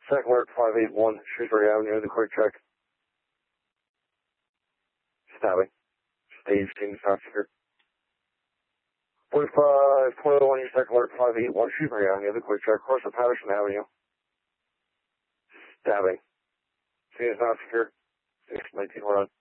Second alert 581, Shrewsbury Avenue, the quick check. Stabbing. Stage seems not secure. 45, 1, your second alert 581, Shrewsbury Avenue, the quick check. Cross of Patterson Avenue. Stabbing. Seems not secure. 619, we're on.